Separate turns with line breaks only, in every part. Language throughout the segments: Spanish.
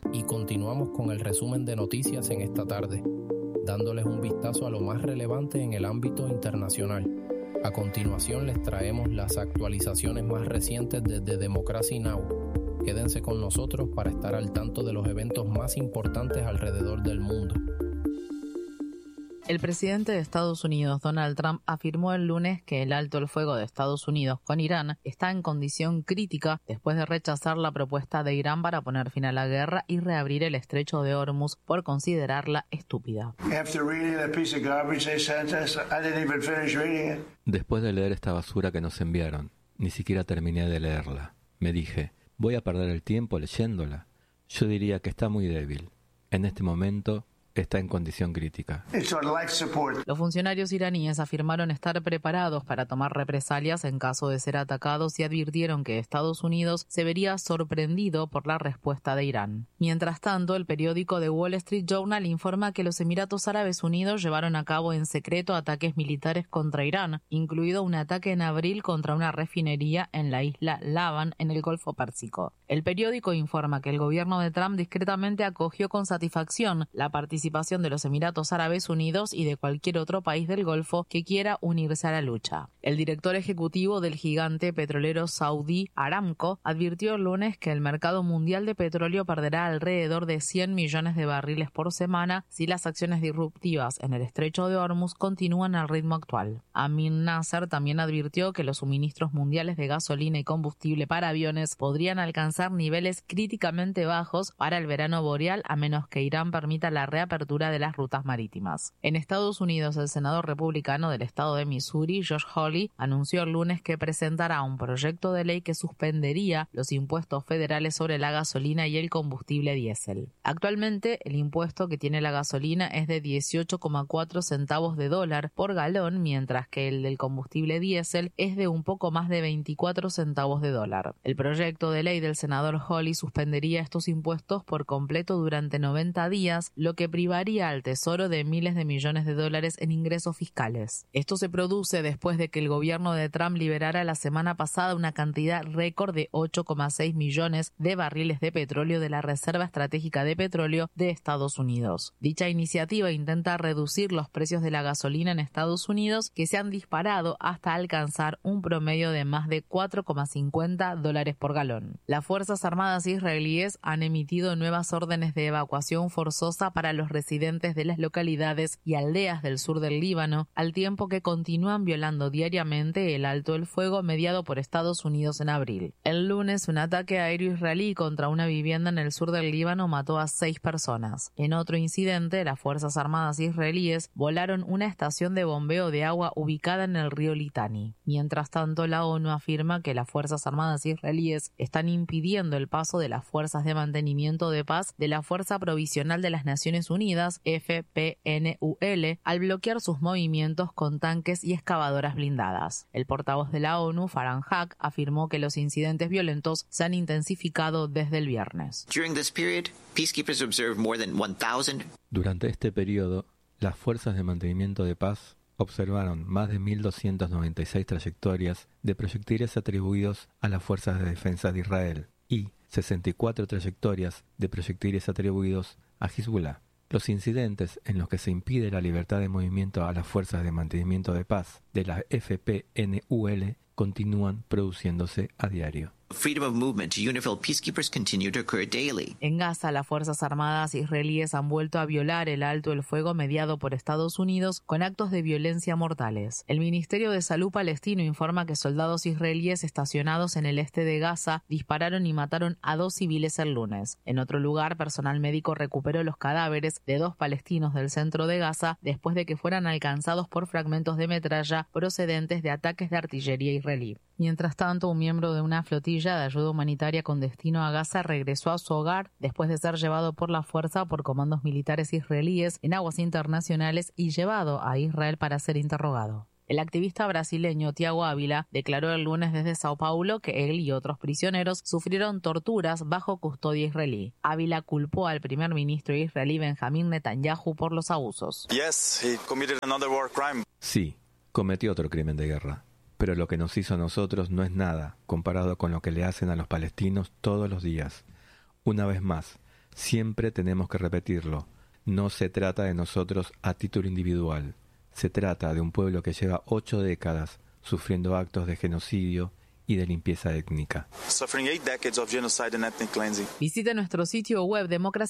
Y continuamos con el resumen de noticias en esta tarde, dándoles un vistazo a lo más relevante en el ámbito internacional. A continuación les traemos las actualizaciones más recientes desde Democracy Now! Quédense con nosotros para estar al tanto de los eventos más importantes alrededor del mundo.
El presidente de Estados Unidos, Donald Trump, afirmó el lunes que el alto el fuego de Estados Unidos con Irán está en condición crítica después de rechazar la propuesta de Irán para poner fin a la guerra y reabrir el estrecho de Hormuz por considerarla estúpida.
Después de leer esta basura que nos enviaron, ni siquiera terminé de leerla. Me dije, ¿voy a perder el tiempo leyéndola? Yo diría que está muy débil. En este momento está en condición crítica.
Los funcionarios iraníes afirmaron estar preparados para tomar represalias en caso de ser atacados y advirtieron que Estados Unidos se vería sorprendido por la respuesta de Irán. Mientras tanto, el periódico The Wall Street Journal informa que los Emiratos Árabes Unidos llevaron a cabo en secreto ataques militares contra Irán, incluido un ataque en abril contra una refinería en la isla Laban en el Golfo Pérsico. El periódico informa que el gobierno de Trump discretamente acogió con satisfacción la participación de los Emiratos Árabes Unidos y de cualquier otro país del Golfo que quiera unirse a la lucha. El director ejecutivo del gigante petrolero saudí Aramco advirtió el lunes que el mercado mundial de petróleo perderá alrededor de 100 millones de barriles por semana si las acciones disruptivas en el estrecho de Hormuz continúan al ritmo actual. Amin Nasser también advirtió que los suministros mundiales de gasolina y combustible para aviones podrían alcanzar niveles críticamente bajos para el verano boreal a menos que Irán permita la reapertura de las rutas marítimas. En Estados Unidos, el senador republicano del estado de Missouri, Josh Hawley, anunció el lunes que presentará un proyecto de ley que suspendería los impuestos federales sobre la gasolina y el combustible diésel. Actualmente, el impuesto que tiene la gasolina es de 18,4 centavos de dólar por galón, mientras que el del combustible diésel es de un poco más de 24 centavos de dólar. El proyecto de ley del senador Hawley suspendería estos impuestos por completo durante 90 días, lo que privaría al Tesoro de miles de millones de dólares en ingresos fiscales. Esto se produce después de que el gobierno de Trump liberara la semana pasada una cantidad récord de 8,6 millones de barriles de petróleo de la Reserva Estratégica de Petróleo de Estados Unidos. Dicha iniciativa intenta reducir los precios de la gasolina en Estados Unidos, que se han disparado hasta alcanzar un promedio de más de 4,50 dólares por galón. Las Fuerzas Armadas israelíes han emitido nuevas órdenes de evacuación forzosa para los residentes de las localidades y aldeas del sur del Líbano, al tiempo que continúan violando diariamente el alto el fuego mediado por Estados Unidos en abril. El lunes, un ataque aéreo israelí contra una vivienda en el sur del Líbano mató a 6 personas. En otro incidente, las Fuerzas Armadas israelíes volaron una estación de bombeo de agua ubicada en el río Litani. Mientras tanto, la ONU afirma que las Fuerzas Armadas israelíes están impidiendo el paso de las Fuerzas de Mantenimiento de Paz de la Fuerza Provisional de las Naciones Unidas, FPNUL, al bloquear sus movimientos con tanques y excavadoras blindadas. El portavoz de la ONU, Farhan Haq, afirmó que los incidentes violentos se han intensificado desde el viernes.
Durante este periodo, las fuerzas de mantenimiento de paz observaron más de 1.296 trayectorias de proyectiles atribuidos a las fuerzas de defensa de Israel y 64 trayectorias de proyectiles atribuidos a Hezbollah. Los incidentes en los que se impide la libertad de movimiento a las fuerzas de mantenimiento de paz de la FPNUL continúan produciéndose a diario.
En Gaza, las Fuerzas Armadas israelíes han vuelto a violar el alto el fuego mediado por Estados Unidos con actos de violencia mortales. El Ministerio de Salud palestino informa que soldados israelíes estacionados en el este de Gaza dispararon y mataron a 2 civiles el lunes. En otro lugar, personal médico recuperó los cadáveres de 2 palestinos del centro de Gaza después de que fueran alcanzados por fragmentos de metralla procedentes de ataques de artillería israelí. Mientras tanto, un miembro de una flotilla de ayuda humanitaria con destino a Gaza regresó a su hogar después de ser llevado por la fuerza por comandos militares israelíes en aguas internacionales y llevado a Israel para ser interrogado. El activista brasileño Thiago Ávila declaró el lunes desde Sao Paulo que él y otros prisioneros sufrieron torturas bajo custodia israelí. Ávila culpó al primer ministro israelí Benjamín Netanyahu por los abusos.
Sí, cometió otro crimen de guerra. Pero lo que nos hizo a nosotros no es nada comparado con lo que le hacen a los palestinos todos los días. Una vez más, Siempre tenemos que repetirlo. No se trata de nosotros a título individual. Se trata de un pueblo que lleva 8 décadas sufriendo actos de genocidio y de limpieza étnica.
Visite nuestro sitio web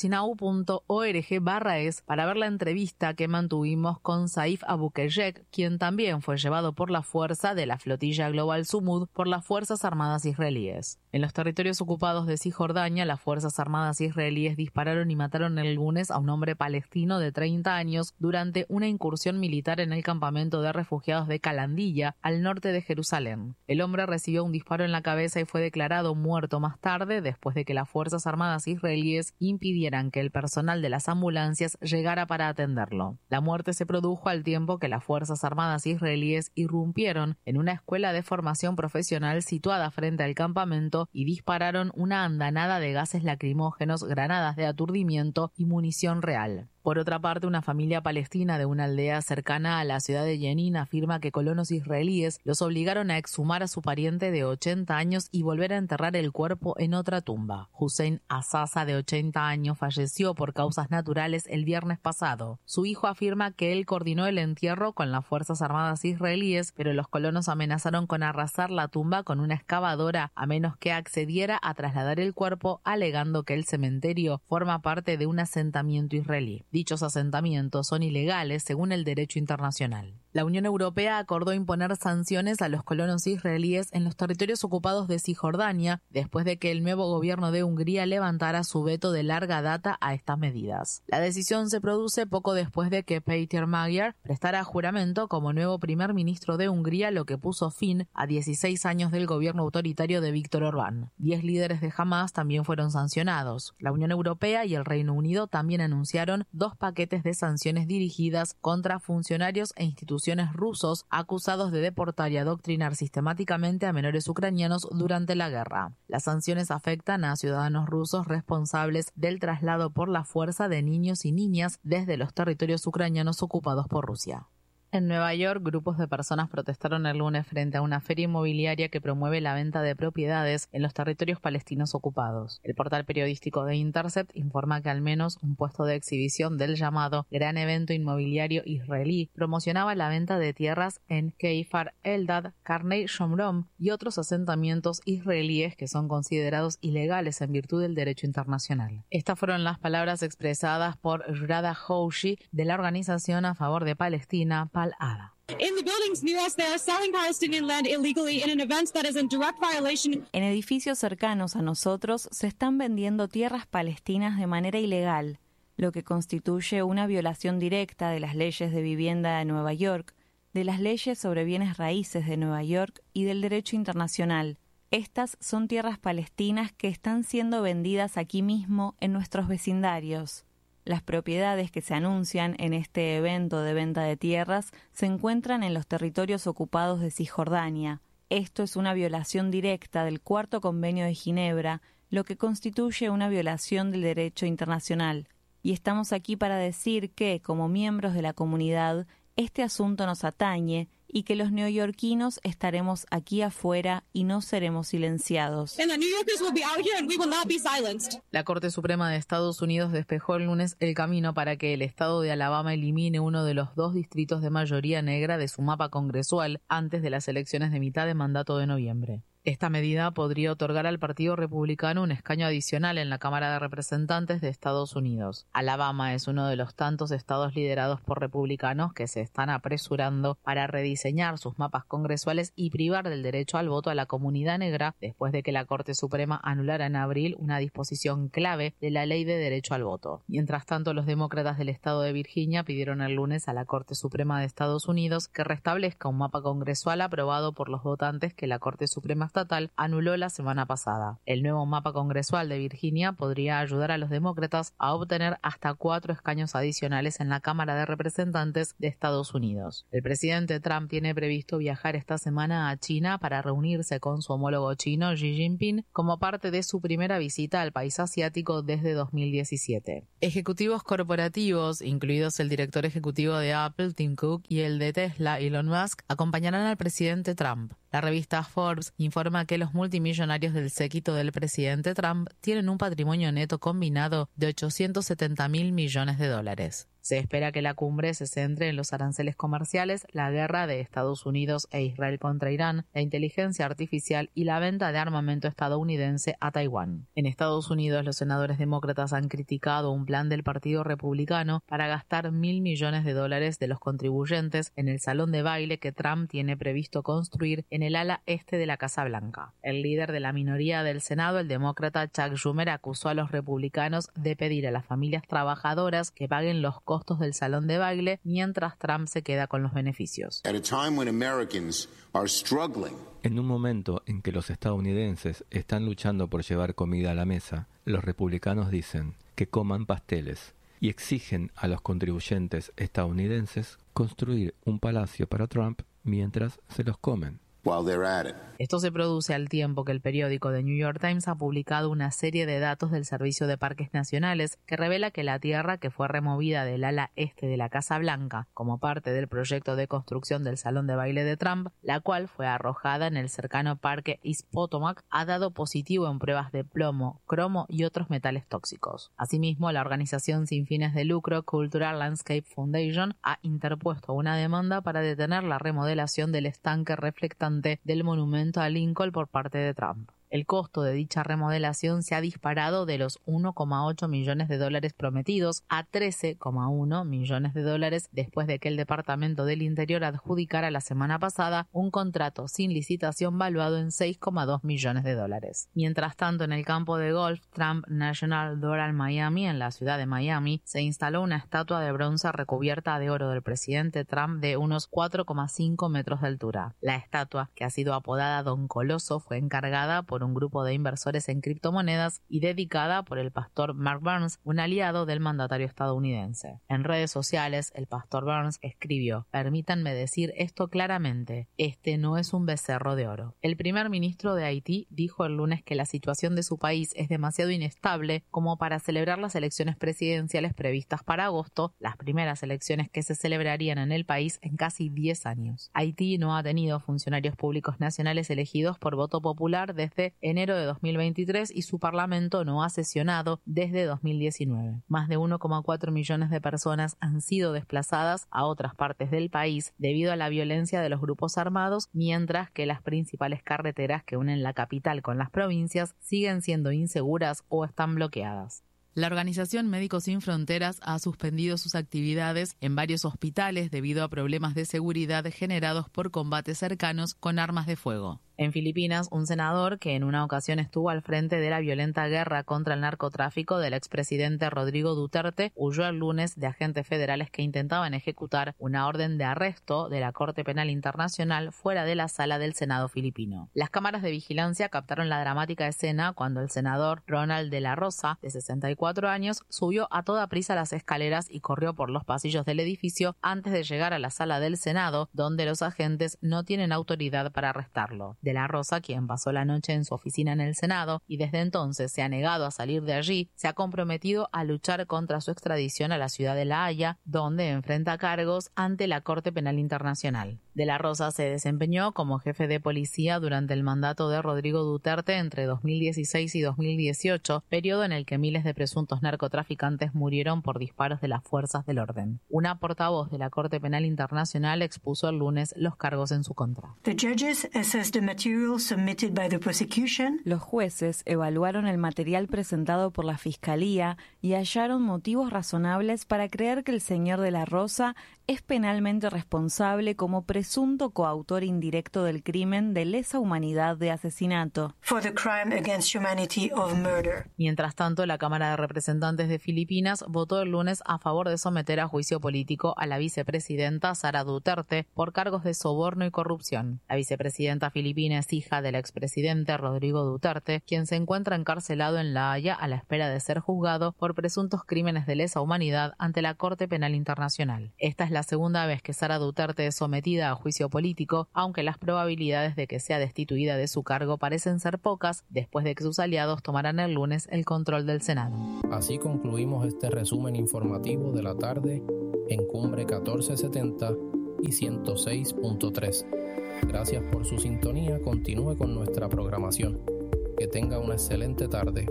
democracynow.org/es para ver la entrevista que mantuvimos con Saif Abuqeyrek, quien también fue llevado por la fuerza de la flotilla Global Sumud por las Fuerzas Armadas israelíes. En los territorios ocupados de Cisjordania, las Fuerzas Armadas israelíes dispararon y mataron el lunes a un hombre palestino de 30 años durante una incursión militar en el campamento de refugiados de Calandilla, al norte de Jerusalén. El hombre recibió un disparo en la cabeza y fue declarado muerto más tarde, después de que las Fuerzas Armadas israelíes impidieran que el personal de las ambulancias llegara para atenderlo. La muerte se produjo al tiempo que las Fuerzas Armadas israelíes irrumpieron en una escuela de formación profesional situada frente al campamento y dispararon una andanada de gases lacrimógenos, granadas de aturdimiento y munición real. Por otra parte, una familia palestina de una aldea cercana a la ciudad de Jenin afirma que colonos israelíes los obligaron a exhumar a su pariente de 80 años y volver a enterrar el cuerpo en otra tumba. Hussein Azasa, de 80 años, falleció por causas naturales el viernes pasado. Su hijo afirma que él coordinó el entierro con las Fuerzas Armadas israelíes, pero los colonos amenazaron con arrasar la tumba con una excavadora a menos que accediera a trasladar el cuerpo, alegando que el cementerio forma parte de un asentamiento israelí. Dichos asentamientos son ilegales según el derecho internacional. La Unión Europea acordó imponer sanciones a los colonos israelíes en los territorios ocupados de Cisjordania después de que el nuevo gobierno de Hungría levantara su veto de larga data a estas medidas. La decisión se produce poco después de que Péter Magyar prestara juramento como nuevo primer ministro de Hungría, lo que puso fin a 16 años del gobierno autoritario de Víktor Orbán. 10 líderes de Hamás también fueron sancionados. La Unión Europea y el Reino Unido también anunciaron 2 paquetes de sanciones dirigidas contra funcionarios e instituciones rusos acusados de deportar y adoctrinar sistemáticamente a menores ucranianos durante la guerra. Las sanciones afectan a ciudadanos rusos responsables del traslado por la fuerza de niños y niñas desde los territorios ucranianos ocupados por Rusia. En Nueva York, grupos de personas protestaron el lunes frente a una feria inmobiliaria que promueve la venta de propiedades en los territorios palestinos ocupados. El portal periodístico The Intercept informa que al menos un puesto de exhibición del llamado Gran Evento Inmobiliario Israelí promocionaba la venta de tierras en Keifar Eldad, Karnei Shomrom y otros asentamientos israelíes que son considerados ilegales en virtud del derecho internacional. Estas fueron las palabras expresadas por Rada Houshi de la organización a favor de Palestina,
En edificios cercanos a nosotros se están vendiendo tierras palestinas de manera ilegal, lo que constituye una violación directa de las leyes de vivienda de Nueva York, de las leyes sobre bienes raíces de Nueva York y del derecho internacional. Estas son tierras palestinas que están siendo vendidas aquí mismo en nuestros vecindarios. Las propiedades que se anuncian en este evento de venta de tierras se encuentran en los territorios ocupados de Cisjordania. Esto es una violación directa del Cuarto Convenio de Ginebra, lo que constituye una violación del derecho internacional. Y estamos aquí para decir que, como miembros de la comunidad, este asunto nos atañe y que los neoyorquinos estaremos aquí afuera y no seremos silenciados.
La Corte Suprema de Estados Unidos despejó el lunes el camino para que el estado de Alabama elimine uno de los 2 distritos de mayoría negra de su mapa congresual antes de las elecciones de mitad de mandato de noviembre. Esta medida podría otorgar al Partido Republicano un escaño adicional en la Cámara de Representantes de Estados Unidos. Alabama es uno de los tantos estados liderados por republicanos que se están apresurando para rediseñar sus mapas congresuales y privar del derecho al voto a la comunidad negra después de que la Corte Suprema anulara en abril una disposición clave de la Ley de Derecho al Voto. Mientras tanto, los demócratas del estado de Virginia pidieron el lunes a la Corte Suprema de Estados Unidos que restablezca un mapa congresual aprobado por los votantes que la Corte Suprema estatal anuló la semana pasada. El nuevo mapa congresual de Virginia podría ayudar a los demócratas a obtener hasta 4 escaños adicionales en la Cámara de Representantes de Estados Unidos. El presidente Trump tiene previsto viajar esta semana a China para reunirse con su homólogo chino Xi Jinping como parte de su primera visita al país asiático desde 2017. Ejecutivos corporativos, incluidos el director ejecutivo de Apple, Tim Cook, y el de Tesla, Elon Musk, acompañarán al presidente Trump. La revista Forbes informa que los multimillonarios del séquito del presidente Trump tienen un patrimonio neto combinado de $870.000 millones. Se espera que la cumbre se centre en los aranceles comerciales, la guerra de Estados Unidos e Israel contra Irán, la inteligencia artificial y la venta de armamento estadounidense a Taiwán. En Estados Unidos, los senadores demócratas han criticado un plan del Partido Republicano para gastar $1.000 millones de los contribuyentes en el salón de baile que Trump tiene previsto construir en el ala este de la Casa Blanca. El líder de la minoría del Senado, el demócrata Chuck Schumer, acusó a los republicanos de pedir a las familias trabajadoras que paguen los costos del salón de baile mientras Trump se queda con los beneficios.
En un momento en que los estadounidenses están luchando por llevar comida a la mesa, los republicanos dicen que coman pasteles y exigen a los contribuyentes estadounidenses construir un palacio para Trump mientras se los comen.
Esto se produce al tiempo que el periódico The New York Times ha publicado una serie de datos del Servicio de Parques Nacionales que revela que la tierra que fue removida del ala este de la Casa Blanca como parte del proyecto de construcción del salón de baile de Trump, la cual fue arrojada en el cercano parque East Potomac, ha dado positivo en pruebas de plomo, cromo y otros metales tóxicos. Asimismo, la organización sin fines de lucro Cultural Landscape Foundation ha interpuesto una demanda para detener la remodelación del estanque reflectante del monumento a Lincoln por parte de Trump. El costo de dicha remodelación se ha disparado de los $1,8 millones prometidos a $13,1 millones después de que el Departamento del Interior adjudicara la semana pasada un contrato sin licitación valuado en $6,2 millones. Mientras tanto, en el campo de golf Trump National Doral Miami, en la ciudad de Miami, se instaló una estatua de bronce recubierta de oro del presidente Trump de unos 4,5 metros de altura. La estatua, que ha sido apodada Don Coloso, fue encargada por un grupo de inversores en criptomonedas y dedicada por el pastor Mark Burns, un aliado del mandatario estadounidense. En redes sociales, el pastor Burns escribió: "Permítanme decir esto claramente, este no es un becerro de oro". El primer ministro de Haití dijo el lunes que la situación de su país es demasiado inestable como para celebrar las elecciones presidenciales previstas para agosto, las primeras elecciones que se celebrarían en el país en casi 10 años. Haití no ha tenido funcionarios públicos nacionales elegidos por voto popular desde enero de 2023 y su parlamento no ha sesionado desde 2019. Más de 1,4 millones de personas han sido desplazadas a otras partes del país debido a la violencia de los grupos armados, mientras que las principales carreteras que unen la capital con las provincias siguen siendo inseguras o están bloqueadas. La organización Médicos Sin Fronteras ha suspendido sus actividades en varios hospitales debido a problemas de seguridad generados por combates cercanos con armas de fuego. En Filipinas, un senador que en una ocasión estuvo al frente de la violenta guerra contra el narcotráfico del expresidente Rodrigo Duterte huyó el lunes de agentes federales que intentaban ejecutar una orden de arresto de la Corte Penal Internacional fuera de la sala del Senado filipino. Las cámaras de vigilancia captaron la dramática escena cuando el senador Ronald de la Rosa, de 64 años, subió a toda prisa las escaleras y corrió por los pasillos del edificio antes de llegar a la sala del Senado, donde los agentes no tienen autoridad para arrestarlo. De la Rosa, quien pasó la noche en su oficina en el Senado y desde entonces se ha negado a salir de allí, se ha comprometido a luchar contra su extradición a la ciudad de La Haya, donde enfrenta cargos ante la Corte Penal Internacional. De la Rosa se desempeñó como jefe de policía durante el mandato de Rodrigo Duterte entre 2016 y 2018, periodo en el que miles de presuntos narcotraficantes murieron por disparos de las fuerzas del orden. Una portavoz de la Corte Penal Internacional expuso el lunes los cargos en su contra.
Los jueces evaluaron el material presentado por la Fiscalía y hallaron motivos razonables para creer que el señor de la Rosa es penalmente responsable como presunto coautor indirecto del crimen de lesa humanidad de asesinato.
Mientras tanto, la Cámara de Representantes de Filipinas votó el lunes a favor de someter a juicio político a la vicepresidenta Sara Duterte por cargos de soborno y corrupción. La vicepresidenta filipina es hija del expresidente Rodrigo Duterte, quien se encuentra encarcelado en La Haya a la espera de ser juzgado por presuntos crímenes de lesa humanidad ante la Corte Penal Internacional. Esta es la segunda vez que Sara Duterte es sometida a juicio político, aunque las probabilidades de que sea destituida de su cargo parecen ser pocas después de que sus aliados tomaran el lunes el control del Senado.
Así concluimos este resumen informativo de la tarde en Cumbre 1470 y 106.3. Gracias por su sintonía. Continúe con nuestra programación. Que tenga una excelente tarde.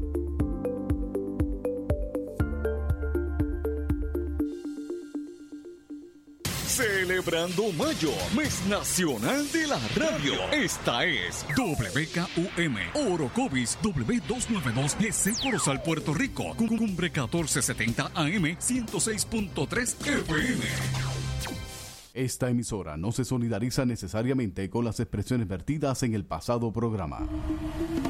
Celebrando Mayo, mes nacional de la radio. Esta es WKUM, Orocovis W292 GC Corozal, Puerto Rico. Cumbre 1470 AM 106.3 FM.
Esta emisora no se solidariza necesariamente con las expresiones vertidas en el pasado programa.